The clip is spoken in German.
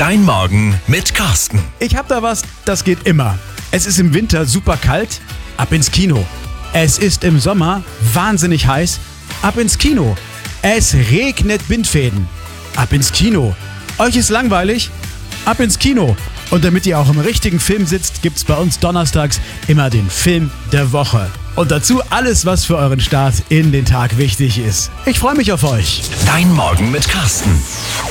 Dein Morgen mit Carsten. Ich hab da was, das geht immer. Es ist im Winter super kalt, ab ins Kino. Es ist im Sommer wahnsinnig heiß, ab ins Kino. Es regnet Bindfäden, ab ins Kino. Euch ist langweilig, ab ins Kino. Und damit ihr auch im richtigen Film sitzt, gibt's bei uns donnerstags immer den Film der Woche. Und dazu alles, was für euren Start in den Tag wichtig ist. Ich freue mich auf euch. Dein Morgen mit Carsten.